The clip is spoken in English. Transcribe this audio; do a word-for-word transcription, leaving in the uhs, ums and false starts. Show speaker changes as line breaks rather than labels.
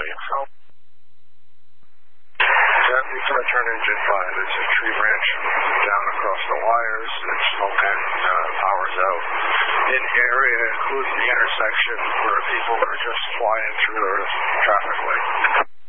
Help. It's return engine five. It's a tree branch down across the wires. It's smoke and uh, power's out. In the area includes the intersection where people are just flying through the traffic light.